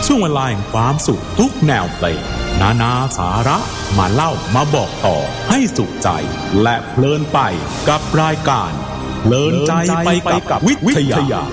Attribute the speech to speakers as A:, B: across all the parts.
A: ช่วงเวลาแห่งความสุขทุกแนวเพลงนานาสาระมาเล่ามาบอกต่อให้สุขใจและเพลินไปกับรายการเพลินใจไปกับวิทยา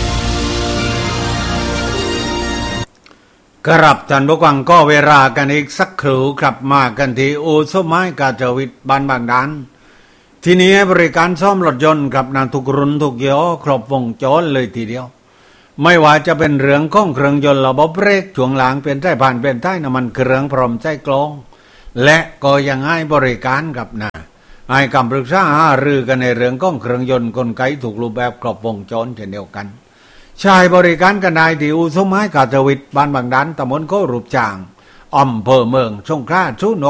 B: ครับท่านผู้ฟังก็เวลากันอีกสักครู่ครับมากันที่อู่ซ่อมไม้กาญจวิทย์บ้านบางดานที่นี้บริการซ่อมรถยนต์กับนางทุกรุ่นทุกยี่ห้อครบวงจรเลยทีเดียวไม่ว่าจะเป็นเรื่องของเครื่องยนต์ระบบเบรกช่วงหลังเป็นใต้ผ่านเป็นใต้น้ำมันเครื่องพร้อมใจกลองและก็ยังให้บริการกับให้คำปรึกษาหารือกันในเรื่องของเครื่องยนต์กลไกถูกรูปแบบครบวงจรเช่นเดียวกันใช้บริการกันได้ที่อู่ซ่อมไม้กาญจวิทย์บ้านบางดานตำบลโครูปจางอำเภอเมืองสงขลา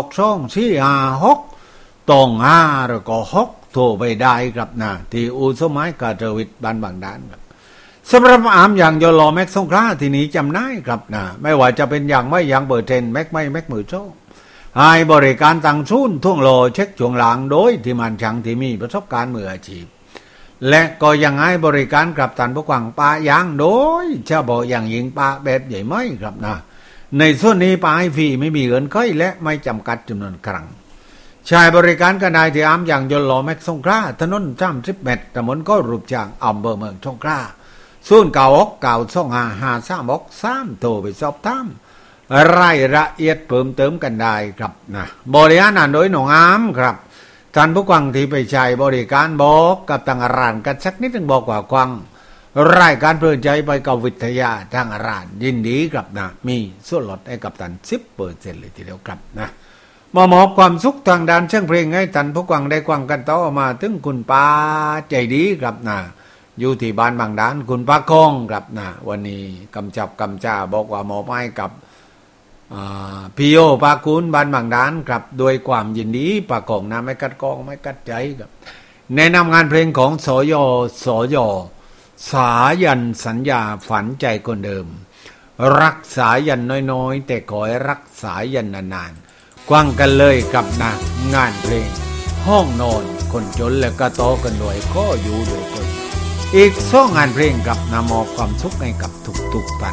B: 06246ตอง5แล้วก็6โทรไปได้ครับที่อู่ซ่อมไม้กาญจวิทย์บ้านบางดานครับสำหรับอาร์มอย่างยลอแม็กสงขลาที่นี้จำได้ครับไม่ว่าจะเป็นอย่างไม่อย่างเบอร์เทนแม็กไม่แม็กมือโซ่ให้บริการตั้งศูนย์ท่วงโลเช็คช่วงหลังโดยที่มันช่างที่มีประสบการณ์มืออาชีพและก็ยังให้บริการกับท่านผู้ฟังปะยางโดยเฉพาะอย่างยิ่งปะแบบใหญ่ไหมครับในส่วนนี้ปะให้ฟรีไม่มีเงินค่อยและไม่จำกัดจำนวนครั้งใช้บริการกันได้ที่อาร์มอย่างยลอแม็กสงขลาถนน30 เมตรตำบลโครูปจางอำเภอเมืองสงขลา096925553โทรไปสอบถามรายละเอียดเพิ่มเติมกันได้ครับบริการโดยหนองอามครับท่านผู้ฟังที่ไปใช้บริการบอกกับทางร้านกันสักนิดนึงบอกว่าฟังรายการเพลินใจไปกับวิทยาทางร้านยินดีครับมีส่วนลดให้กับท่าน 10% เลยทีเดียวครับมอบความสุขทางด้านเชิงเพลงให้ท่านผู้ฟังได้ฟังกันต่อมาถึงคุณป้าใจดีครับอยู่ที่บ้านบางดานคุณป้าคงครับวันนี้กำจ้าบอกว่ามอบให้กับพี่โยปาคุณบ้านบางดานครับโดยความยินดีป้าคงไม่กัดกองไม่กัดใจครับแนะนำงานเพลงของสยสายันสัญญาฝันใจคนเดิมรักษายันน้อยๆแต่ขอให้รักษายันนานๆกว้างกันเลยครับงานเพลงห้องนอนคนจนและก็โตกันด้วยก็อยู่ด้วยคนอีก2 งานเพลงกับมอบความสุขให้กับทุกๆท่าน